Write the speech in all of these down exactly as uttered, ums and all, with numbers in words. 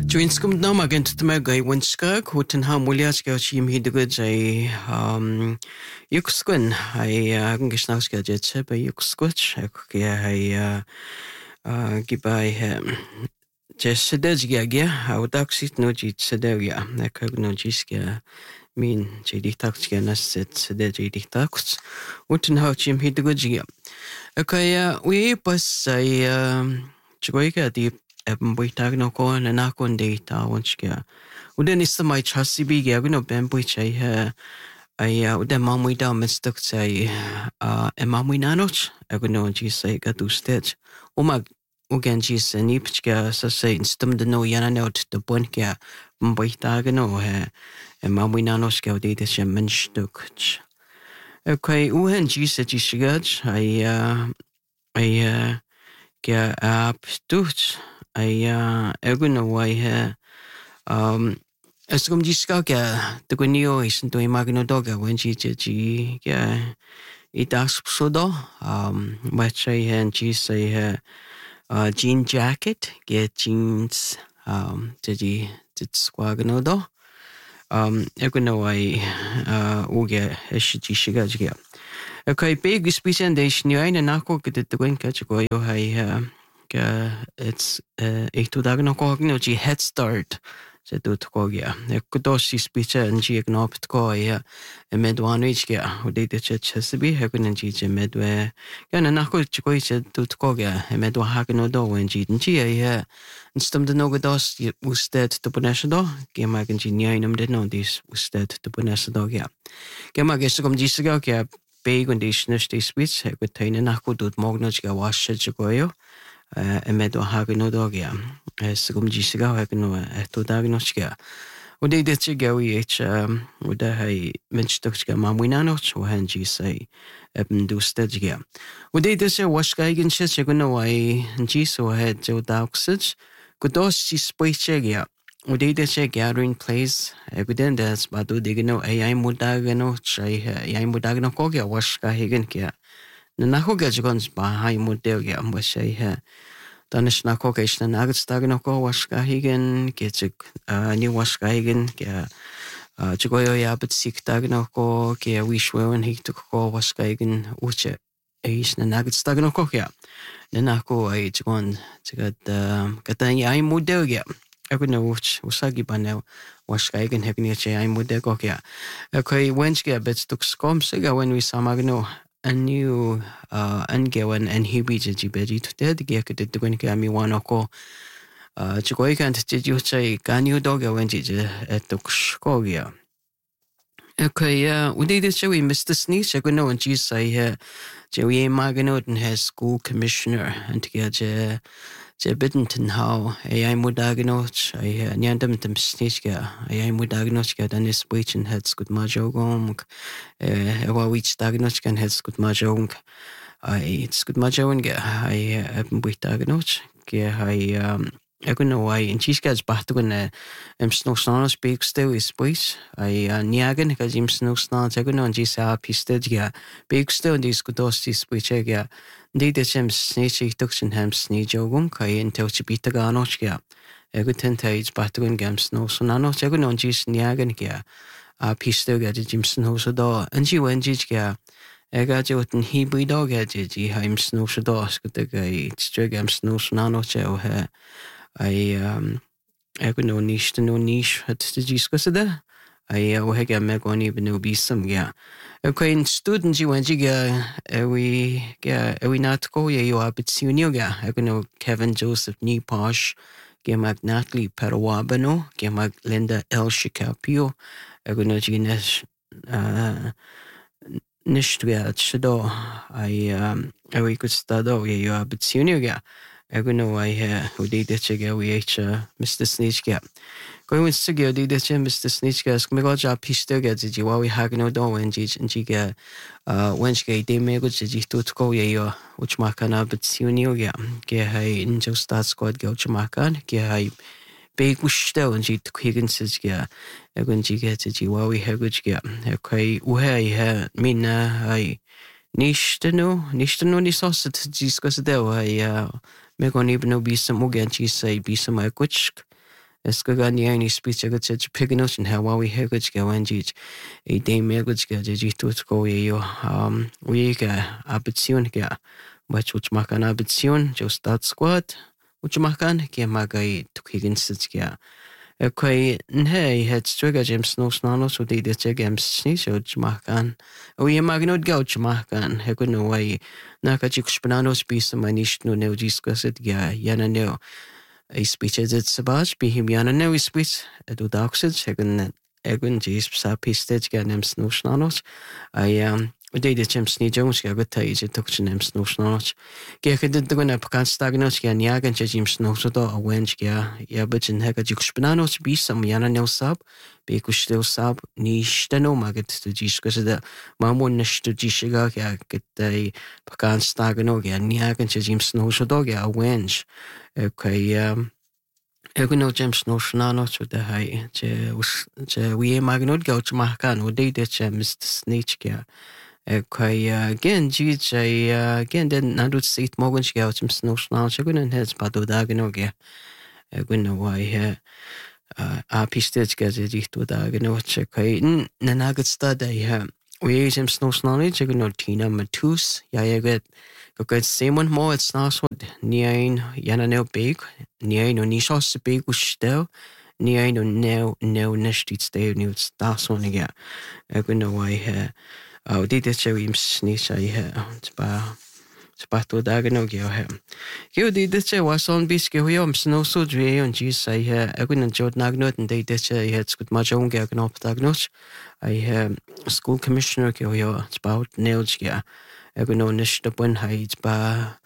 Joinskum no magent tamagai winska kutin ha muliaska chim hidigud ay um yuksquin ay gisnaska jetse by yuksquich akia ay gibai jessedej gagia audaxit no jit sedelia nakagno jiskia min jeditaxkia naset sedej jeditax utin ha chim hidigud gia akaya we pas ay chgoika di Eben buitag no ko na nakon data once kaya. Udan is my chassis big agno ben buichay ha ay udan mamui da mistuk say uh emamui nanoch agno ji say gatu stage. Umag ugan ji sa nipchka sa say instum de no yana not the bun kaya buitag no ha emamui nanoch kaya data siya minstuk. Okay, uhan ji sa ji sigaj ay ay kaya ap tuch. Ay egun away ha um askum jiska kya to kunio isin to imagino doga when ji ji kya itas sodo um matchay han ji say ha uh jean jacket get jeans um ji its squagano do um egun away uh uge eshi shiga jiga okay big presentation yo ina nako kit to gwen catch go yo hay Uh, it's uh, ik doe daar nog ook je head start ze doet ook ja ik doos die speech en je knop het ko ja en met one week ja hoe dit het chesbi heb ik een je met we ja en nog goed je je doet ko ja en met we haken no do en je en je ja en stem de nog doos je moest het te ponessen do je maak een je niet om dit nou dis moest het te ponessen do ja je maak eens om die se ja big en die snus speech heb ik het nog goed doet morgen nog je wash je ko ja en met we haken no do ja es kom ji siga ha no eto dag no chika o de de chiga wi h o da hai mench to chika mamuina no cho han ji sai em du stagia o de de se wash ga igen che che no ai ji so ha jo da oxid ko dos si spoiche ja o de de che gathering place evident as ba do de no ai mo da no chai ai mo da no ko ga wash ga igen kya na ho ga jgons ba hai mo de ga mo sai ha dan is na ko is na nagets dag no ko wash ga higen get ni wash ga higen ke chgoyo ya bet sik dag no ko ke wish we when he to ko wash ga higen uche is na nagets dag no ko ya na ko ai chgon chigat kata ni ai mo de ga ako na uch usagi ba na wash ga higen hekni che ai mo de ko ya okay wench ga bet stuk skom siga when we samagno a new uh angewan and hibiji jibeji to dead get the when kami wanoko uh chikoi kan tiju chai kanyu doga when jije etukskogia okay yeah we did this we Mister Sneeze I know and she say uh Joey Maganot and has school commissioner and to get uh je Biddington how ai mudagnot ai nyandam tam sniska ai mudagnotska dan is witchen heads good majogong eh wa wich dagnot kan heads good majogong ai it's good majogong ai am witagnot ke ai ek no ai en chiskas bahtugun em snosnanos speak still is boys ai niagen ka jim snosnanos ek no jisa pistedja big still dis godosis wichega Did sem snitchig duction ham snijogum kai in tauchibita ganochia. Ego tentage batuin gams no sonano chego non jis niagan kia. A pisto gadget jimson hosado and she went jijga. Ega jotin he bui dog gadget ji haim snosados good the guy strigam snow sonano cheo he. I um ego no niche to no niche at the jiscosada. I uh hega megoni benu bisum yeah. Okay, in students you went you we get we not go ya you abit sunyoga. I know Kevin Joseph Ni Posh, Gemag Natalie Perawabano, Gemag Linda El Shikapio, I know Gines uh Nishtria Shado. I um we could start out ya you abit sunyoga. I know I uh who did it chega we h Mister Snitchka. Going with Sigio did this Mister Snitchka Smigoja Pistoga did you while we had no door when Gij and Giga uh when she de mego ji to go ya which makana but sunyoga. Ge hai in just start squad go chamakan, ge hai big wish still and ji to Higgins says ya. Egun Giga did you while we had good ya. Okay, uhe ha mina I nish to know, nish to know ni sausage discuss there. I uh Megon even no be some mugan she say be some my kuchk. Eskaga ni ai ni speech aga che piganos and how we hegage go and jit a day megage ga jitu go yo um we ga abitsion ga which which makan abitsion just start squad which makan ke magai to kigin sit ga okay hey het strega james no snano so de de games sni so makan o ye magnod go makan he no way naka chik spananos bis manish no ne discuss it ga yana no I speech is it's about be him yana no speech do doxed second egun jis sa pistage ga nem no snanos I um de de james ni jones ga gut tai je tok nem no snanos ge ke de go na pakan stagnos ga nyagan je james no so do a wench ga ya but in heka jik spananos bis sam yana no sab be ku still sab ni stano maget to jis ko da mamon na sto jis ga ga get dai pakan stagno ga nyagan je james no so do ga a wench okay um Egun no James no shnano to the high je je we magnod go to makan o de de James snitch ga okay again ji je again den nadu sit morgan go to no shnano je gun heads padu da gno ga egun no why he a pistage ga je dichto da gno che kai na nagat sta da he we James no shnano je gun no tina matus ya ya get Because Simon mo it's not what nine yana no big nine no nisha se big ustel nine no no no neshtit stay new that's one again. I don't know why he oh did it show him sneeze I he it's ba it's ba to da no go he. You did it show was on bisque we am snow so dre on Jesus I he I couldn't jot nagnot and they did say he had good much on go up dagnot. I he school commissioner go yo it's about nails yeah. Ego no nish na bun haid ba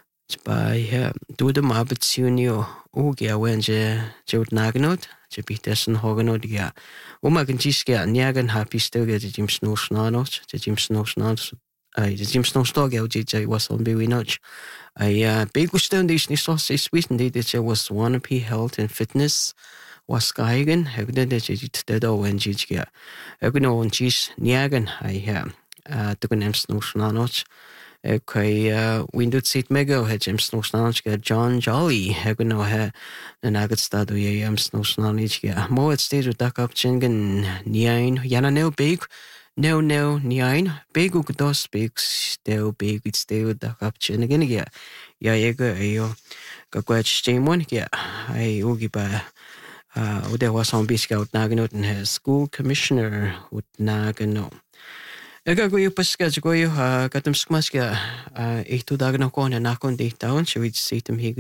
ba ja do de ma betsunio o ge wen je je nagnot je bitessen hogenot ja o ma gen jiske nyagen happy still ge jim sno snanot je jim sno snanot ai je jim sno stog je je was on be we notch ai big stone dis ni so se sweden de je was wanna be health and fitness was geigen hegde de je de do wen jiske ego no on jis nyagen ai ja to go nem sno snanot Okay, uh, we do sit mega he James sno snanot ga John Jolly he go no he na nagat stadu ye am sno snanot ga mo it stage with duck up chingen nine yana no big no no nine big go dos big still big it stay with duck up chin again ga ya ye go ayo ga kwat stemon ga ai ugi ba uh o there was on be scout naganot and his school commissioner with nagano Ega go you paska go you katam skmaska eh tu dagna ko na nakon de taon she would see them he